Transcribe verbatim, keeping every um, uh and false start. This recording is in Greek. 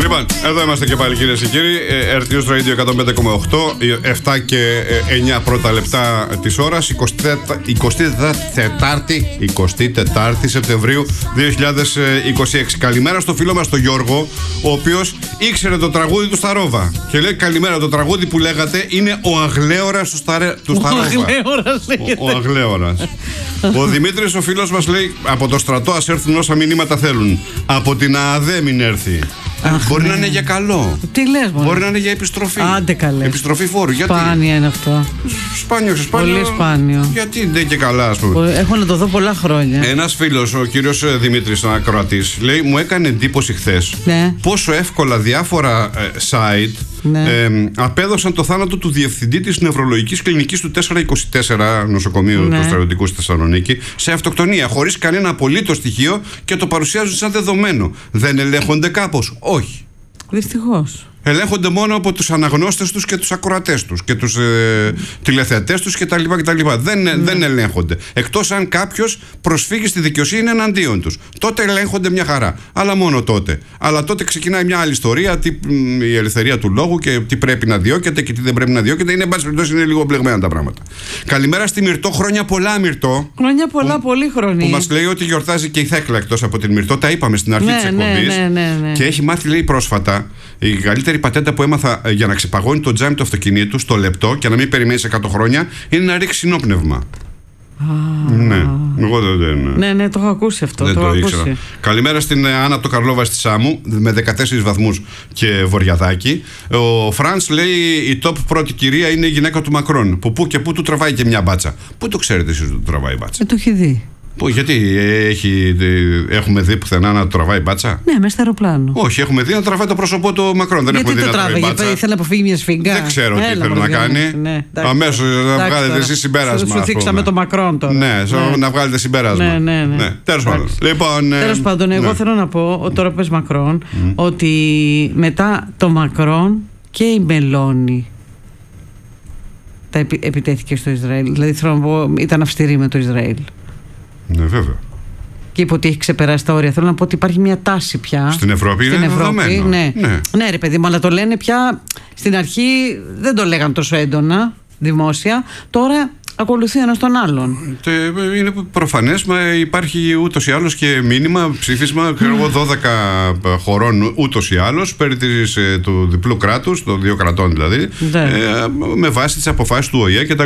Λοιπόν, εδώ είμαστε και πάλι, κυρίες και κύριοι. Earth News Radio εκατόν πέντε κόμμα οκτώ, επτά και εννιά πρώτα λεπτά της ώρας, εικοστή τετάρτη Σεπτεμβρίου δύο χιλιάδες είκοσι έξι. Καλημέρα στο φίλο μας τον Γιώργο, ο οποίος ήξερε το τραγούδι του Σταρόβα. Και λέει: καλημέρα, το τραγούδι που λέγατε είναι ο Αγλέωρας του, Σταρε... του Σταρόβα. Ο, ο Αγλέωρας. Ο Δημήτρης, ο φίλος μας, λέει: από το στρατό ας έρθουν όσα μηνύματα θέλουν. Από την ΑΑΔΕ μην έρθει. Αχ, μπορεί ναι. να είναι για καλό. Τι λες, μόνο. Μπορεί να είναι για επιστροφή. Άντε καλέ. Επιστροφή φόρου. Γιατί? Σπάνια είναι αυτό. Σπάνιο, σπάνιο. Πολύ σπάνιο. Γιατί δεν και καλά, ας πούμε. Έχω να το δω πολλά χρόνια. Ένας φίλος, ο κύριος Δημήτρης, ο ακροατής, λέει: μου έκανε εντύπωση χθες ναι. πόσο εύκολα διάφορα ε, site ναι. ε, απέδωσαν το θάνατο του διευθυντή της νευρολογικής κλινικής του τετρακόσια είκοσι τέσσερα νοσοκομείου ναι. του Στρατιωτικού στη Θεσσαλονίκη σε αυτοκτονία, χωρίς κανένα απολύτως στοιχείο, και το παρουσιάζουν σαν δεδομένο. Δεν ελέγχονται κάπως? Όχι. Δυστυχώς. Ελέγχονται μόνο από τους αναγνώστες τους και τους ακροατές τους και τους ε, τηλεθεατές τους κτλ. Δεν, ναι. δεν ελέγχονται. Εκτός αν κάποιος προσφύγει στη δικαιοσύνη εναντίον τους. Τότε ελέγχονται μια χαρά. Αλλά μόνο τότε. Αλλά τότε ξεκινάει μια άλλη ιστορία, τι, η ελευθερία του λόγου και τι πρέπει να διώκεται και τι δεν πρέπει να διώκεται. Είναι, εν πάση περιπτώσει, είναι λίγο μπλεγμένα τα πράγματα. Καλημέρα στη Μυρτώ. Χρόνια πολλά, Μυρτώ. Χρόνια πολλά, που, πολύ χρόνια. Που μας λέει ότι γιορτάζει και η Θέκλα εκτός από την Μυρτώ. Τα είπαμε στην αρχή ναι, της εκπομπής. Ναι, ναι, ναι, ναι. Και έχει μάθει, λέει, πρόσφατα η καλύτερη η πατέντα που έμαθα για να ξεπαγώνει το τζάμι του αυτοκινήτου στο λεπτό και να μην περιμένει εκατό χρόνια είναι να ρίξει συνόπνευμα. Ah. Ναι, εγώ δεν. δεν ναι, ναι, το έχω ακούσει αυτό. Δεν το, το έχω ήξερα. ακούσει. Καλημέρα στην Άννα από το Καρλόβα στη Σάμου με δεκατέσσερις βαθμούς και βορειαδάκι. Ο Φρανς λέει: η top πρώτη κυρία είναι η γυναίκα του Μακρόν. Που πού και πού του τραβάει και μια μπάτσα. Πού το ξέρετε εσείς ότι του τραβάει μπάτσα? Ε, το έχει δει. Που, γιατί έχει, έχουμε δει πουθενά να τραβάει μπάτσα? Ναι, μέσα στο αεροπλάνο. Όχι, έχουμε δει να τραβάει το πρόσωπό του Μακρόν. Δεν γιατί έχουμε δει το να τραβάει μπάτσα. Ήθελε να αποφύγει μια σφίγγα. Δεν ξέρω Έλα, τι θέλει να κάνει. Ναι, αμέσως να βγάλετε εσείς συμπέρασμα. Σου θίξαμε το Μακρόν τώρα. Ναι, ναι, να βγάλετε συμπέρασμα. Ναι, ναι, ναι. ναι. Τέλος πάντων. Λοιπόν, Τέλος πάντων, εγώ ναι. θέλω να πω, τώρα πες Μακρόν, mm. ότι μετά το Μακρόν και η Μελώνη τα επι, επιτέθηκε στο Ισραήλ. Δηλαδή θέλω να πω, ήταν αυστηρή με το Ισραήλ. Ναι, βέβαια. Και είπε ότι έχει ξεπεράσει τα όρια. Θέλω να πω ότι υπάρχει μια τάση πια. Στην Ευρώπη είναι δεδομένο. Ναι. Ναι. ναι, ρε παιδί μου, αλλά το λένε πια. Στην αρχή δεν το λέγαν τόσο έντονα δημόσια. Τώρα ακολουθεί ένας τον άλλον. Είναι προφανές, μα υπάρχει ούτως ή άλλως και μήνυμα, ψήφισμα ξέρω, δώδεκα χωρών ούτως ή άλλως περί της, του διπλού κράτους, των δύο κρατών δηλαδή, ε, με βάση τις αποφάσεις του Ο Ε Ε κτλ.